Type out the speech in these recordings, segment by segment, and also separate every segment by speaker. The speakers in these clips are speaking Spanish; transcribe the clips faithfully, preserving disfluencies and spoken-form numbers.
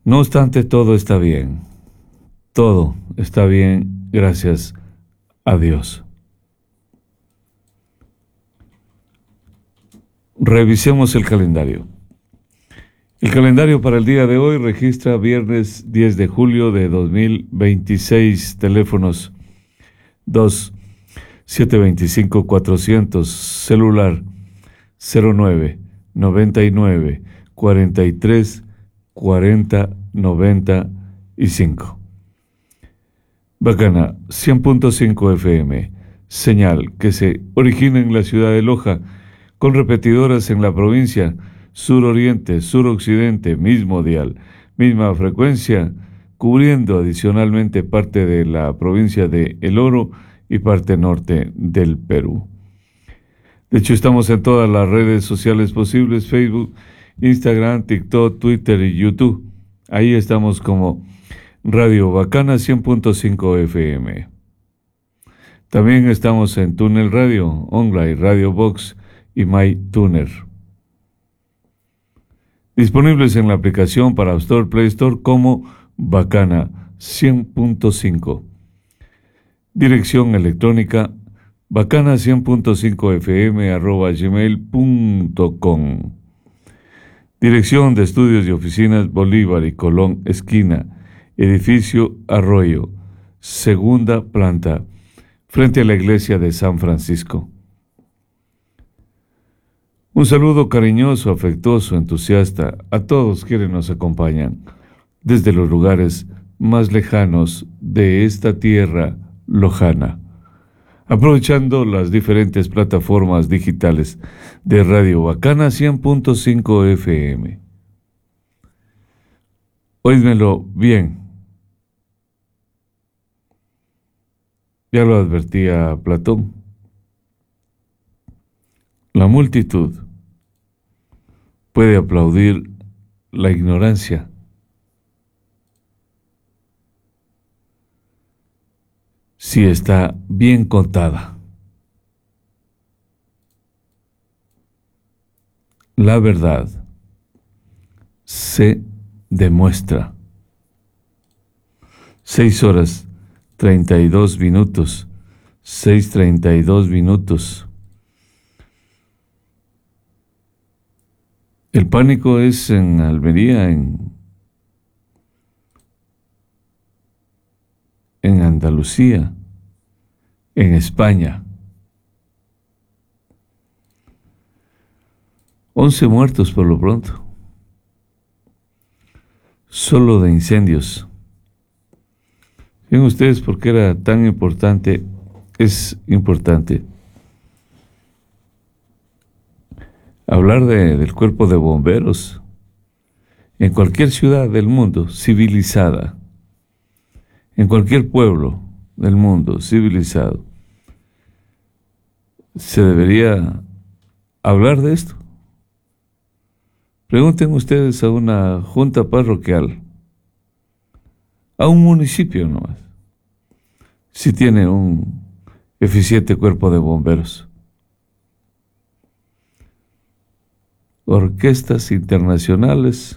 Speaker 1: No obstante, todo está bien. Todo está bien, gracias a Dios. Revisemos el calendario. El calendario para el día de hoy registra viernes diez de julio de dos mil veintiséis, teléfonos dos siete dos cinco cuatrocientos, celular cero nueve noventa y nueve cuarenta y tres cuarenta noventa y cinco. Bacana cien punto cinco F M, señal que se origina en la ciudad de Loja, con repetidoras en la provincia sur-oriente, sur-occidente, mismo dial, misma frecuencia, cubriendo adicionalmente parte de la provincia de El Oro y parte norte del Perú. De hecho, estamos en todas las redes sociales posibles: Facebook, Instagram, TikTok, Twitter y YouTube. Ahí estamos como Radio Bacana cien punto cinco F M. También estamos en Tuner Radio, Online, Radio Box y MyTuner. Disponibles en la aplicación para App Store, Play Store como Bacana cien punto cinco. Dirección electrónica bacana cien punto cinco f m arroba gmail punto com. Dirección de estudios y oficinas Bolívar y Colón esquina, edificio Arroyo, segunda planta, frente a la iglesia de San Francisco. Un saludo cariñoso, afectuoso, entusiasta a todos quienes nos acompañan desde los lugares más lejanos de esta tierra lojana, aprovechando las diferentes plataformas digitales de Radio Bacana cien punto cinco F M. Oídmelo bien. Ya lo advertía Platón. La multitud puede aplaudir la ignorancia, si está bien contada. La verdad se demuestra. Seis horas treinta y dos minutos. Seis treinta y dos minutos. El pánico es en Almería, en, en Andalucía, en España. Once muertos por lo pronto, solo de incendios. ¿Ven ustedes por qué era tan importante? Es importante hablar de, del cuerpo de bomberos en cualquier ciudad del mundo civilizada, en cualquier pueblo del mundo civilizado. Se debería hablar de esto. Pregunten ustedes a una junta parroquial, a un municipio nomás, si tiene un eficiente cuerpo de bomberos. Orquestas internacionales,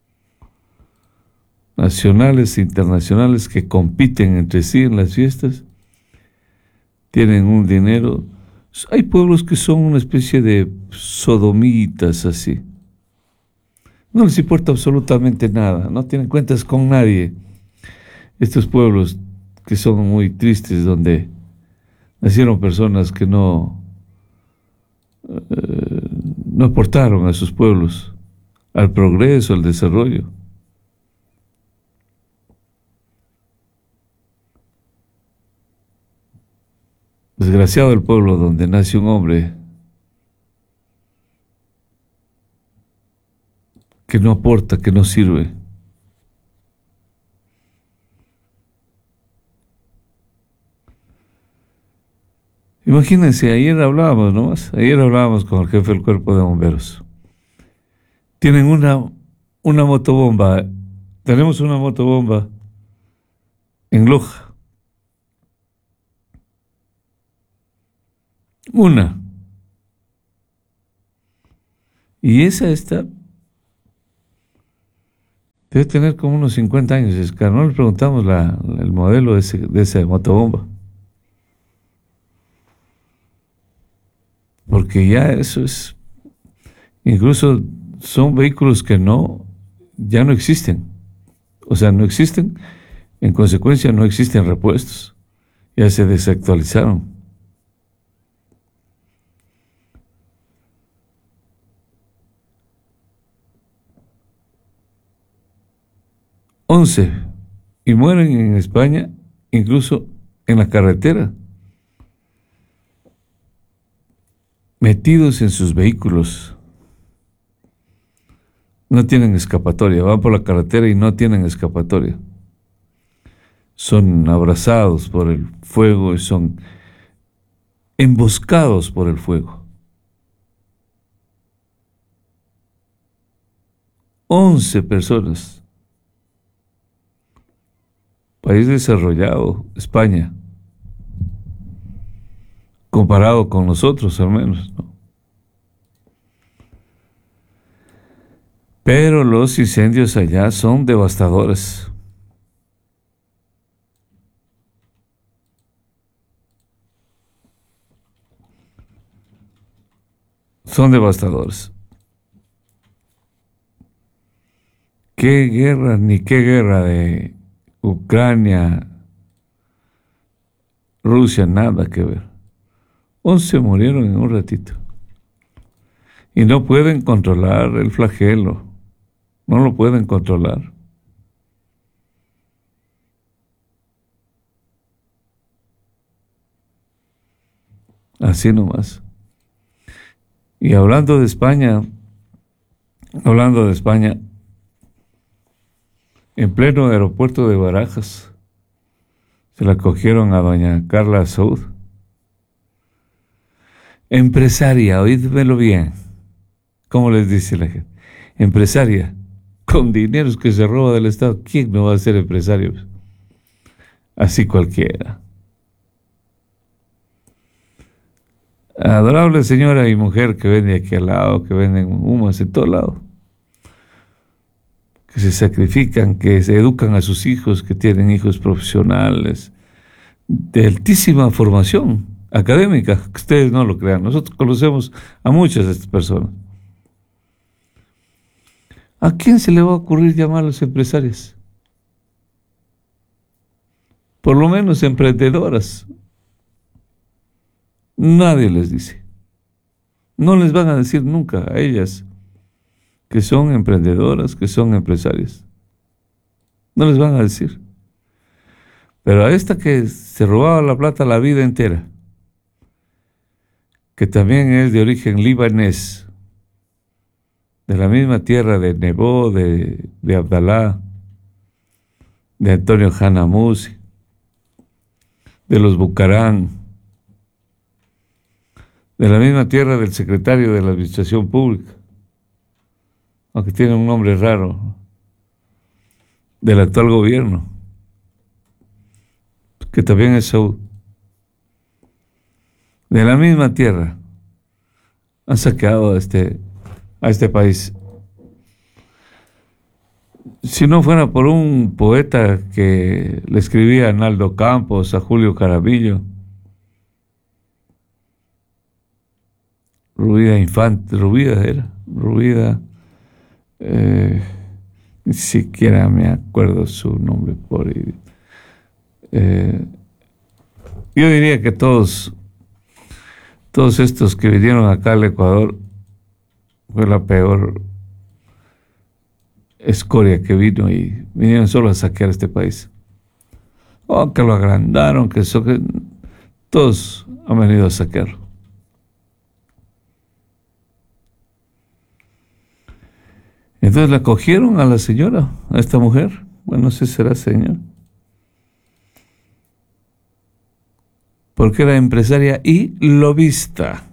Speaker 1: nacionales e internacionales que compiten entre sí en las fiestas, tienen un dinero. Hay pueblos que son una especie de sodomitas así. No les importa absolutamente nada, no tienen cuentas con nadie. Estos pueblos que son muy tristes, donde nacieron personas que no, eh, no aportaron a sus pueblos, al progreso, al desarrollo. Desgraciado el pueblo donde nace un hombre que no aporta, que no sirve. Imagínense, ayer hablábamos, ¿no? Ayer hablábamos con el jefe del cuerpo de bomberos. Tienen una, una motobomba, tenemos una motobomba en Loja. Una. Y esa está Debe tener como unos cincuenta años. Es que no le preguntamos la, el modelo de ese, de esa motobomba. Porque ya eso es, incluso son vehículos que no, ya no existen. O sea, no existen, en consecuencia no existen repuestos. Ya se desactualizaron. Once, y mueren en España, incluso en la carretera, metidos en sus vehículos. No tienen escapatoria, van por la carretera y no tienen escapatoria. Son abrazados por el fuego y son emboscados por el fuego. Once personas. País desarrollado, España, comparado con nosotros al menos, ¿no? Pero los incendios allá son devastadores. Son devastadores. ¿Qué guerra, ni qué guerra de Ucrania, Rusia, nada que ver? Once murieron en un ratito. Y no pueden controlar el flagelo. No lo pueden controlar. Así nomás. Y hablando de España, hablando de España, en pleno aeropuerto de Barajas, se la cogieron a doña Carla Soud. Empresaria, oídmelo bien. ¿Cómo les dice la gente? Empresaria, con dineros que se roba del Estado. ¿Quién no va a ser empresario? Así cualquiera. Adorable señora y mujer que vende aquí al lado, que venden humas en todo lado, que se sacrifican, que se educan a sus hijos, que tienen hijos profesionales, de altísima formación académica, que ustedes no lo crean. Nosotros conocemos a muchas de estas personas. ¿A quién se le va a ocurrir llamar a los empresarios? Por lo menos emprendedoras. Nadie les dice. No les van a decir nunca a ellas que son emprendedoras, que son empresarias. No les van a decir. Pero a esta que se robaba la plata la vida entera, que también es de origen libanés, de la misma tierra de Nebó, de, de Abdalá, de Antonio Hanamuz, de los Bucarán, de la misma tierra del secretario de la Administración Pública, aunque tiene un nombre raro, del actual gobierno, que también es Saúd. De la misma tierra han saqueado a este, a este país. Si no fuera por un poeta que le escribía a Arnaldo Campos, a Julio Carabillo, Rubida Infante, Rubida era, Rubida, eh, ni siquiera me acuerdo su nombre por ahí. Eh, yo diría que todos, todos estos que vinieron acá al Ecuador fue la peor escoria que vino y vinieron solo a saquear este país. Oh, que lo agrandaron, que eso, que todos han venido a saquearlo. Entonces la cogieron a la señora, a esta mujer. Bueno, no sé si será señora. Porque era empresaria y lobista.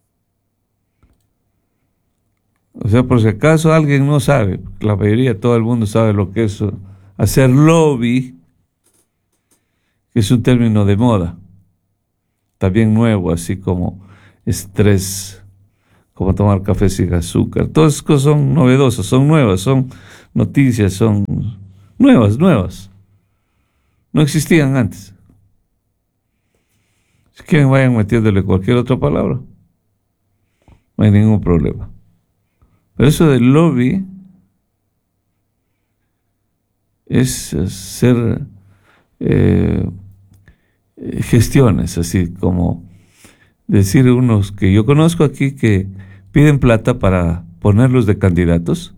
Speaker 1: O sea, por si acaso alguien no sabe, la mayoría, todo el mundo sabe lo que es hacer lobby, que es un término de moda, también nuevo, así como estrés, como tomar café sin azúcar. Todas esas cosas son novedosas, son nuevas, son noticias son nuevas, nuevas. No existían antes. Si quieren, vayan metiéndole cualquier otra palabra. No hay ningún problema. Pero eso del lobby es hacer eh, gestiones, así como decir unos que yo conozco aquí que piden plata para ponerlos de candidatos.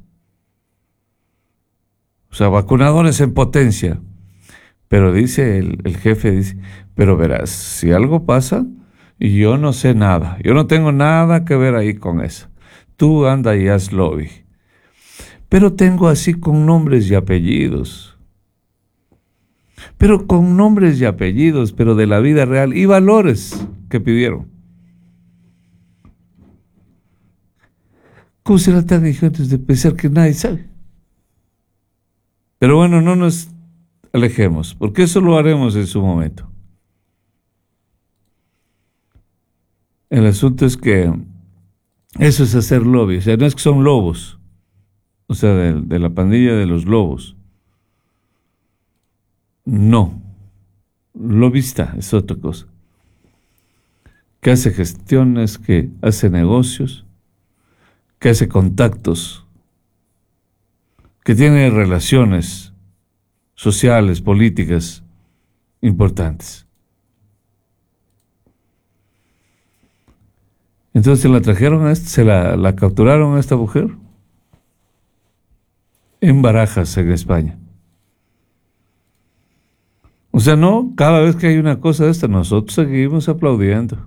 Speaker 1: O sea, vacunadores en potencia. Pero dice el, el jefe, dice, pero verás, si algo pasa, yo no sé nada. Yo no tengo nada que ver ahí con eso. Tú anda y haz lobby. Pero tengo así con nombres y apellidos. Pero con nombres y apellidos, pero de la vida real y valores que pidieron. ¿Cómo será tan ingenuos de pensar que nadie sabe? Pero bueno, no nos alejemos, porque eso lo haremos en su momento. El asunto es que eso es hacer lobby, o sea, no es que son lobos, o sea, de, de la pandilla de los lobos. No, lobista es otra cosa. Que hace gestiones, que hace negocios, que hace contactos, que tiene relaciones sociales, políticas importantes. Entonces la trajeron a esta, se la, la capturaron a esta mujer en Barajas, en España. O sea, no, cada vez que hay una cosa de esta, nosotros seguimos aplaudiendo.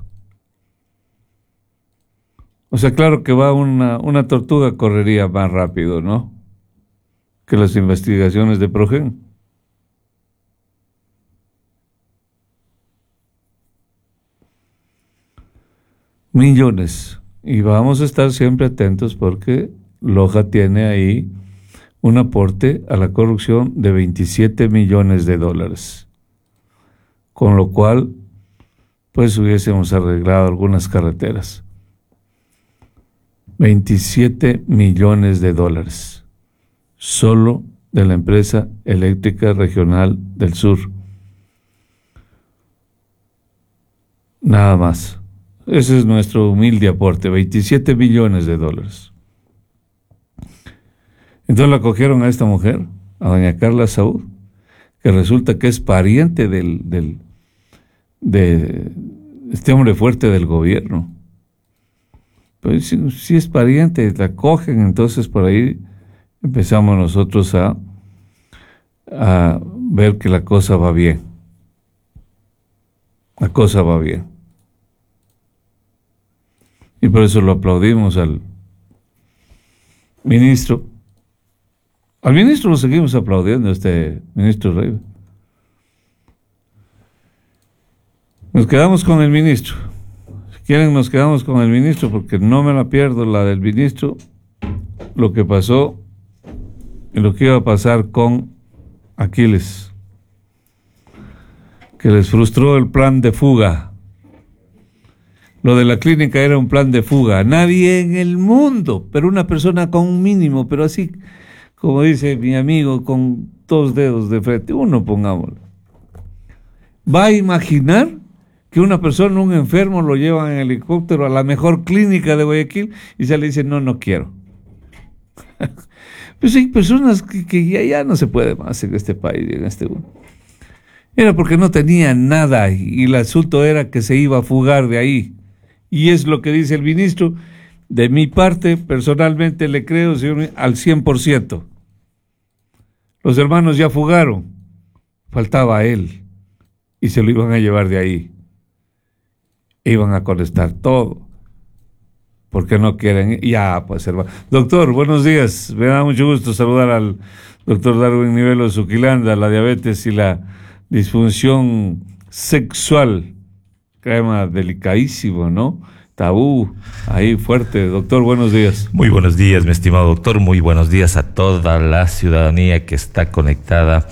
Speaker 1: O sea, claro que va una, una tortuga correría más rápido, ¿no?, que las investigaciones de Progen. Millones. Y vamos a estar siempre atentos porque Loja tiene ahí un aporte a la corrupción de veintisiete millones de dólares. Con lo cual, pues hubiésemos arreglado algunas carreteras. veintisiete millones de dólares. Solo de la empresa eléctrica regional del sur. Nada más. Ese es nuestro humilde aporte, veintisiete millones de dólares. Entonces la cogieron a esta mujer, a doña Carla Saúd, que resulta que es pariente del, del, de este hombre fuerte del gobierno. Pues si, si es pariente, la cogen, entonces por ahí empezamos nosotros a, a ver que la cosa va bien. La cosa va bien. Y por eso lo aplaudimos al ministro. Al ministro lo seguimos aplaudiendo, a este ministro Rey. Nos quedamos con el ministro. Si quieren, nos quedamos con el ministro, porque no me la pierdo, la del ministro, lo que pasó y lo que iba a pasar con Aquiles, que les frustró el plan de fuga. Lo de la clínica era un plan de fuga. Nadie en el mundo, pero una persona con un mínimo, pero así, como dice mi amigo, con dos dedos de frente, uno pongámoslo, va a imaginar que una persona, un enfermo, lo llevan en helicóptero a la mejor clínica de Guayaquil y se le dice, no, no quiero. Pues hay personas que, que ya, ya no se puede más en este país, en este mundo. Era porque no tenía nada y el asunto era que se iba a fugar de ahí. Y es lo que dice el ministro. De mi parte, personalmente le creo, señor, al cien por ciento. Los hermanos ya fugaron. Faltaba él. Y se lo iban a llevar de ahí. Iban a contestar todo. Porque no quieren. Ya, pues, hermano. Doctor, buenos días. Me da mucho gusto saludar al doctor Darwin Nivelo Zuquilanda, la diabetes y la disfunción sexual. Tema delicadísimo, ¿no? Tabú, ahí fuerte. Doctor, buenos días.
Speaker 2: Muy buenos días, mi estimado doctor. Muy buenos días a toda la ciudadanía que está conectada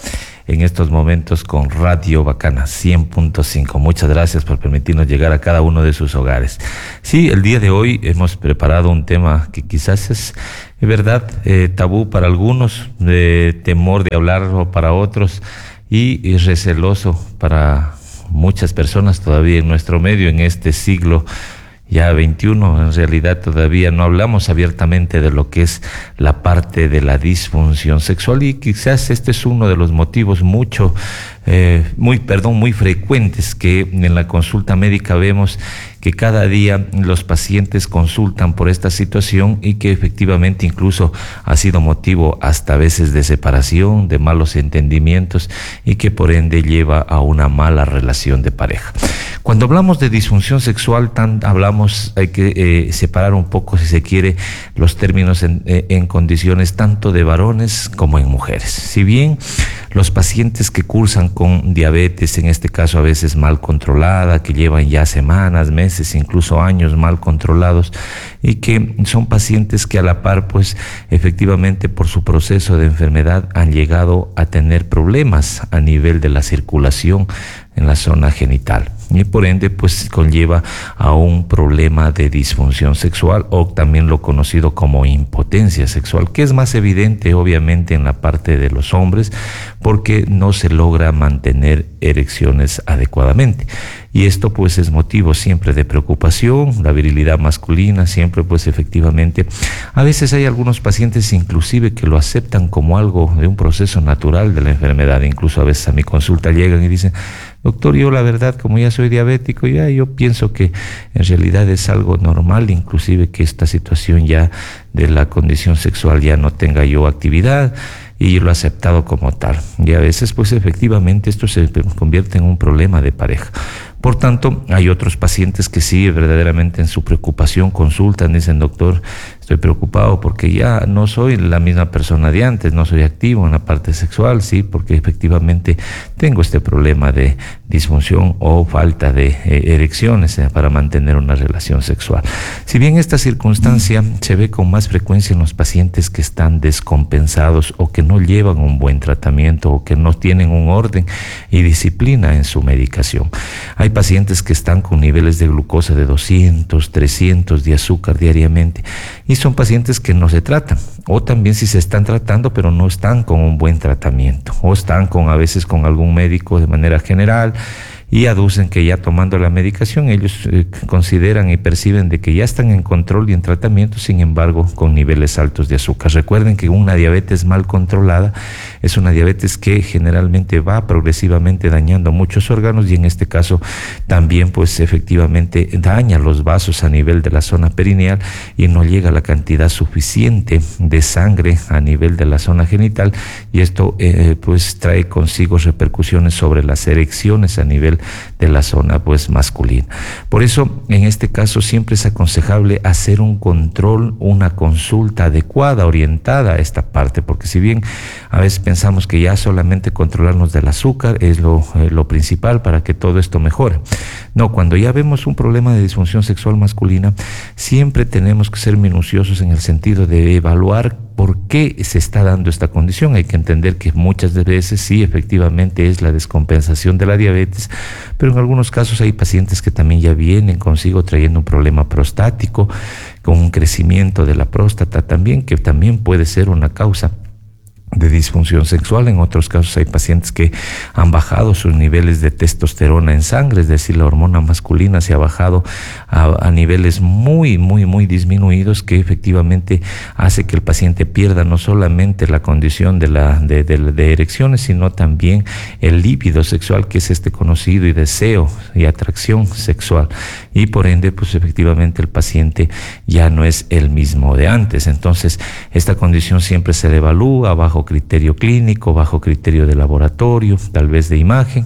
Speaker 2: en estos momentos con Radio Bacana cien punto cinco. Muchas gracias por permitirnos llegar a cada uno de sus hogares. Sí, el día de hoy hemos preparado un tema que quizás es, es verdad, eh, tabú para algunos, de temor de hablarlo para otros y, y receloso para muchas personas todavía en nuestro medio, en este siglo ya veintiuno. En realidad todavía no hablamos abiertamente de lo que es la parte de la disfunción sexual, y quizás este es uno de los motivos mucho, eh, muy, perdón, muy frecuentes que en la consulta médica vemos que cada día los pacientes consultan por esta situación y que efectivamente incluso ha sido motivo hasta a veces de separación, de malos entendimientos y que por ende lleva a una mala relación de pareja. Cuando hablamos de disfunción sexual, tan, hablamos, hay que eh, separar un poco, si se quiere, los términos en, eh, en condiciones tanto de varones como en mujeres. Si bien los pacientes que cursan con diabetes, en este caso a veces mal controlada, que llevan ya semanas, meses, incluso años mal controlados, y que son pacientes que a la par, pues efectivamente por su proceso de enfermedad han llegado a tener problemas a nivel de la circulación en la zona genital, y por ende pues conlleva a un problema de disfunción sexual, o también lo conocido como impotencia sexual, que es más evidente obviamente en la parte de los hombres porque no se logra mantener erecciones adecuadamente, y esto pues es motivo siempre de preocupación. La virilidad masculina siempre pues efectivamente, a veces hay algunos pacientes inclusive que lo aceptan como algo de un proceso natural de la enfermedad. Incluso a veces a mi consulta llegan y dicen: doctor, yo la verdad, como ya soy diabético, ya yo pienso que en realidad es algo normal, inclusive que esta situación ya de la condición sexual ya no tenga yo actividad, y yo lo he aceptado como tal. Y a veces pues efectivamente esto se convierte en un problema de pareja. Por tanto, hay otros pacientes que sí, verdaderamente en su preocupación consultan, dicen: doctor, estoy preocupado porque ya no soy la misma persona de antes, no soy activo en la parte sexual, sí, porque efectivamente tengo este problema de disfunción o falta de eh, erecciones eh, para mantener una relación sexual. Si bien esta circunstancia se ve con más frecuencia en los pacientes que están descompensados o que no llevan un buen tratamiento o que no tienen un orden y disciplina en su medicación. Hay pacientes que están con niveles de glucosa de doscientos, trescientos de azúcar diariamente, y son pacientes que no se tratan, o también si se están tratando pero no están con un buen tratamiento, o están con a veces con algún médico de manera general y aducen que ya tomando la medicación ellos eh, consideran y perciben de que ya están en control y en tratamiento, sin embargo con niveles altos de azúcar. Recuerden que una diabetes mal controlada es una diabetes que generalmente va progresivamente dañando muchos órganos, y en este caso también pues efectivamente daña los vasos a nivel de la zona perineal y no llega la cantidad suficiente de sangre a nivel de la zona genital, y esto eh, pues trae consigo repercusiones sobre las erecciones a nivel de la zona pues masculina. Por eso en este caso siempre es aconsejable hacer un control, una consulta adecuada, orientada a esta parte, porque si bien a veces pensamos que ya solamente controlarnos del azúcar es lo, eh, lo principal para que todo esto mejore. No, cuando ya vemos un problema de disfunción sexual masculina, siempre tenemos que ser minuciosos en el sentido de evaluar por qué se está dando esta condición. Hay que entender que muchas veces sí, efectivamente es la descompensación de la diabetes, pero en algunos casos hay pacientes que también ya vienen consigo trayendo un problema prostático, con un crecimiento de la próstata también, que también puede ser una causa de disfunción sexual. En otros casos hay pacientes que han bajado sus niveles de testosterona en sangre, es decir, la hormona masculina se ha bajado a, a niveles muy, muy, muy disminuidos, que efectivamente hace que el paciente pierda no solamente la condición de, la, de, de, de erecciones, sino también el líbido sexual, que es este conocido y deseo y atracción sexual, y por ende pues efectivamente el paciente ya no es el mismo de antes. Entonces esta condición siempre se le evalúa bajo criterio clínico, bajo criterio de laboratorio, tal vez de imagen,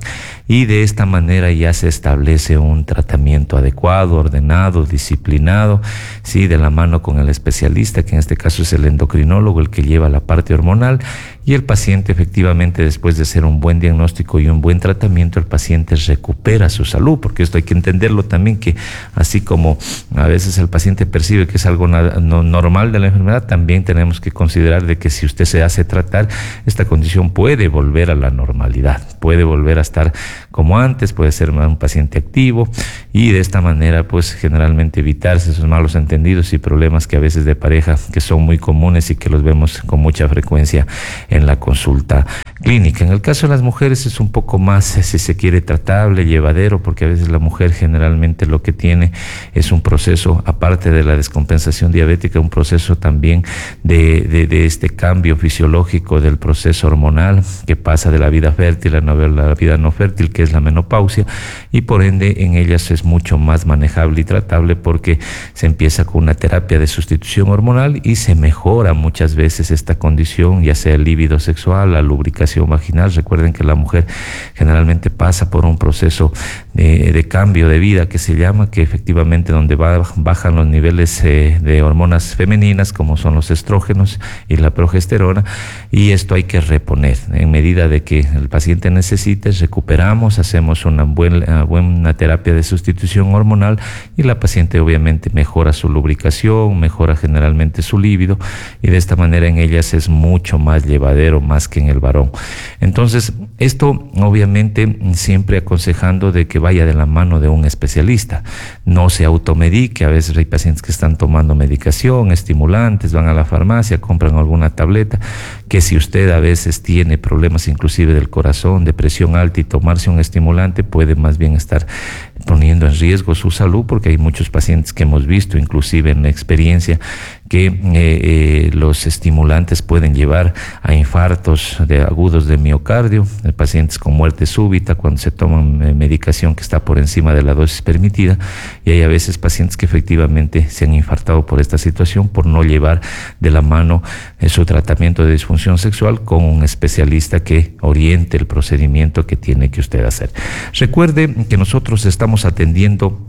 Speaker 2: y de esta manera ya se establece un tratamiento adecuado, ordenado, disciplinado, sí, de la mano con el especialista, que en este caso es el endocrinólogo, el que lleva la parte hormonal, y el paciente efectivamente, después de hacer un buen diagnóstico y un buen tratamiento, el paciente recupera su salud, porque esto hay que entenderlo también, que así como a veces el paciente percibe que es algo na- no normal de la enfermedad, también tenemos que considerar de que si usted se hace tratar, esta condición puede volver a la normalidad, puede volver a estar como antes, puede ser un paciente activo, y de esta manera pues generalmente evitarse esos malos entendidos y problemas que a veces de pareja, que son muy comunes y que los vemos con mucha frecuencia en la consulta clínica. En el caso de las mujeres es un poco más, si se quiere, tratable, llevadero, porque a veces la mujer generalmente lo que tiene es un proceso, aparte de la descompensación diabética, un proceso también de, de, de este cambio fisiológico del proceso hormonal, que pasa de la vida fértil a la vida no fértil, que es la menopausia, y por ende en ellas es mucho más manejable y tratable, porque se empieza con una terapia de sustitución hormonal y se mejora muchas veces esta condición, ya sea el líbido sexual, la lubricación vaginal. Recuerden que la mujer generalmente pasa por un proceso de, de cambio de vida, que se llama, que efectivamente donde va, bajan los niveles eh, de hormonas femeninas, como son los estrógenos y la progesterona, y esto hay que reponer en medida de que el paciente necesite. Recuperamos, hacemos una buena, buena terapia de sustitución hormonal, y la paciente obviamente mejora su lubricación, mejora generalmente su líbido, y de esta manera en ellas es mucho más llevadero, más que en el varón. Entonces, esto obviamente siempre aconsejando de que vaya de la mano de un especialista, no se automedique. A veces hay pacientes que están tomando medicación, estimulantes, van a la farmacia, compran alguna tableta, que si usted a veces tiene problemas inclusive del corazón, de presión alta, y tomarse un estimulante puede más bien estar poniendo en riesgo su salud, porque hay muchos pacientes que hemos visto, inclusive en la experiencia, que eh, eh, los estimulantes pueden llevar a infartos de agudos de miocardio, de pacientes con muerte súbita cuando se toman eh, medicación que está por encima de la dosis permitida, y hay a veces pacientes que efectivamente se han infartado por esta situación, por no llevar de la mano eh, su tratamiento de disfunción sexual con un especialista que oriente el procedimiento que tiene que usted hacer. Recuerde que nosotros estamos atendiendo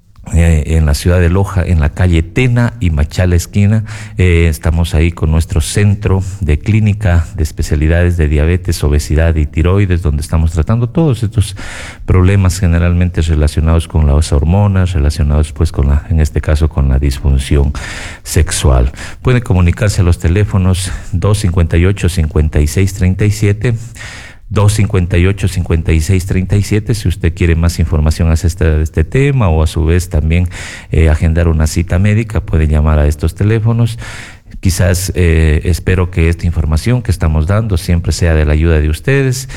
Speaker 2: Eh, en la ciudad de Loja, en la calle Tena y Machala esquina. Eh, estamos ahí con nuestro centro de clínica de especialidades de diabetes, obesidad y tiroides, donde estamos tratando todos estos problemas generalmente relacionados con las hormonas, relacionados pues con la, en este caso con la disfunción sexual. Pueden comunicarse a los teléfonos dos cincuenta y ocho, cincuenta y seis treinta y siete, dos cincuenta y ocho, cincuenta y seis treinta y siete, si usted quiere más información acerca de este tema, o a su vez también eh, agendar una cita médica, puede llamar a estos teléfonos. Quizás eh, espero que esta información que estamos dando siempre sea de la ayuda de ustedes,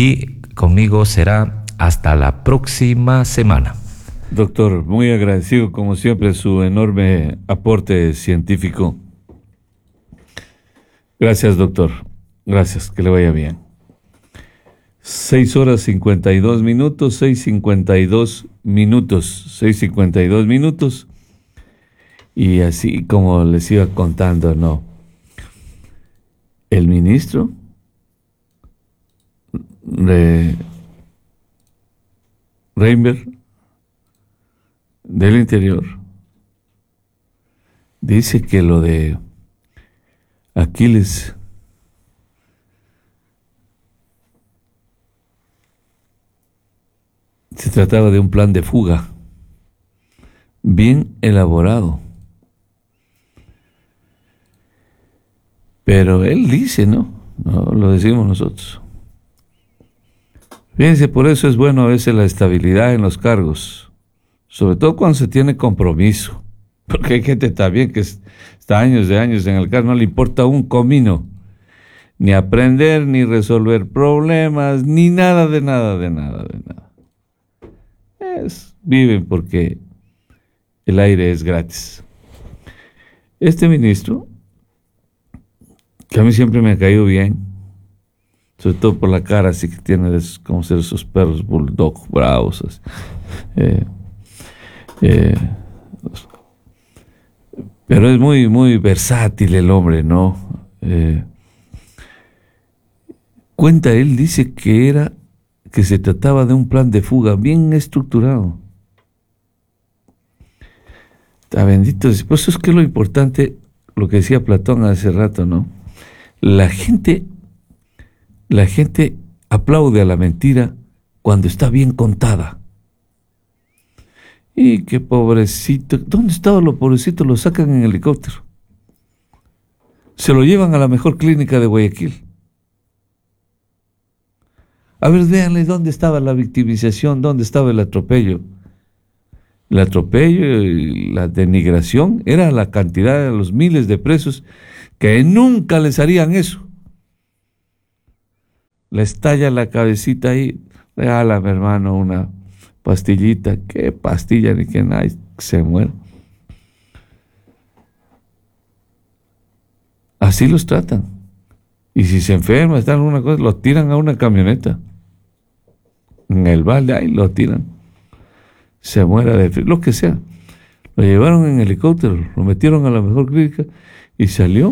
Speaker 2: y conmigo será hasta la próxima semana.
Speaker 1: Doctor, muy agradecido como siempre su enorme aporte científico. Gracias, doctor. Gracias, que le vaya bien. Seis horas cincuenta y dos minutos, seis cincuenta y dos minutos, seis cincuenta y dos minutos. Y así como les iba contando, no. El ministro de Reinberg del Interior dice que lo de Aquiles se trataba de un plan de fuga bien elaborado. Pero él dice, ¿no? No lo decimos nosotros. Fíjense, por eso es bueno a veces la estabilidad en los cargos, sobre todo cuando se tiene compromiso, porque hay gente también que está años de años en el cargo, no le importa un comino, ni aprender, ni resolver problemas, ni nada de nada, de nada, de nada. Es, viven porque el aire es gratis. Este ministro, que a mí siempre me ha caído bien, sobre todo por la cara así que tiene, es como ser esos perros bulldog bravos, así. Eh, eh, pero es muy, muy versátil el hombre, ¿no? Eh, cuenta él, dice que era que se trataba de un plan de fuga bien estructurado. Está bendito. Por eso es que lo importante, lo que decía Platón hace rato, ¿no? La gente, la gente aplaude a la mentira cuando está bien contada. Y qué pobrecito. ¿Dónde estaban los pobrecitos? Los sacan en helicóptero. Se lo llevan a la mejor clínica de Guayaquil. A ver, véanle dónde estaba la victimización, dónde estaba el atropello. El atropello y la denigración era la cantidad de los miles de presos que nunca les harían eso. Le estalla la cabecita ahí, regálame, hermano, una pastillita. ¿Qué pastilla? Ni que nadie se muera. Así los tratan. Y si se enferma, están en una cosa, lo tiran a una camioneta. En el balde, ahí lo tiran. Se muera de frío, lo que sea. Lo llevaron en helicóptero, lo metieron a la mejor clínica y salió.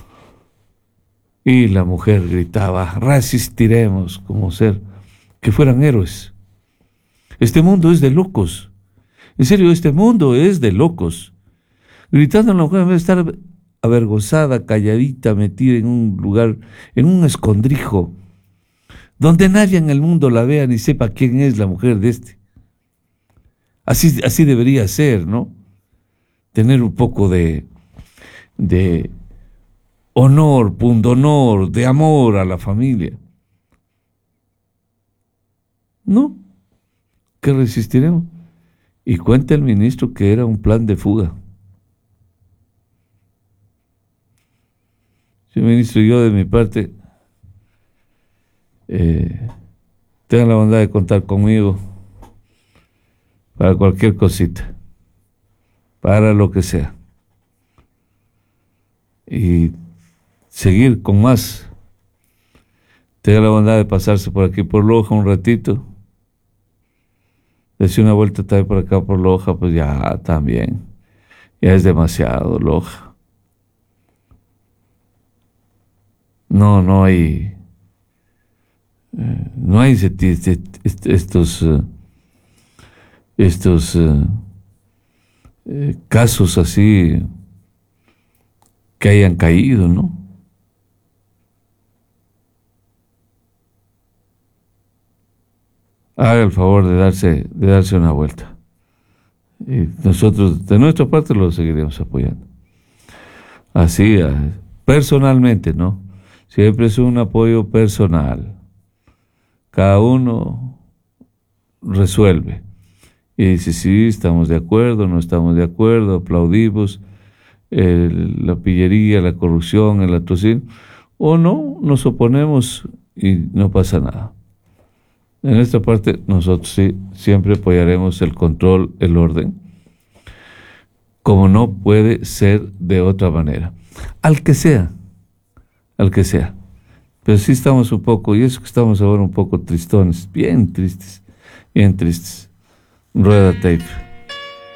Speaker 1: Y la mujer gritaba, resistiremos como ser, que fueran héroes. Este mundo es de locos. En serio, este mundo es de locos. Gritando a la mujer, en vez de estar avergonzada, calladita, metida en un lugar, en un escondrijo, donde nadie en el mundo la vea ni sepa quién es la mujer de este. Así, así debería ser, ¿no? Tener un poco de, de honor, pundonor, de amor a la familia. No, ¿qué resistiremos? Y cuenta el ministro que era un plan de fuga. Señor ministro, yo de mi parte, eh, tengan la bondad de contar conmigo para cualquier cosita, para lo que sea. Y seguir con más. Tenga la bondad de pasarse por aquí por Loja un ratito. Darse una vuelta también por acá por Loja, pues ya también. Ya es demasiado Loja. No, no hay, eh, no hay estos, uh, estos uh, eh, casos así que hayan caído, ¿no? Haga el favor de darse, de darse una vuelta. Y nosotros, de nuestra parte, lo seguiremos apoyando. Así, personalmente, ¿no? Siempre es un apoyo personal. Cada uno resuelve. Y dice, sí, estamos de acuerdo, no estamos de acuerdo, aplaudimos el, la pillería, la corrupción, el atrocismo, o no, nos oponemos y no pasa nada. En esta parte, nosotros sí, siempre apoyaremos el control, el orden, como no puede ser de otra manera. Al que sea. al que sea, pero sí estamos un poco, y eso que estamos ahora un poco tristones, bien tristes, bien tristes. Rueda tape.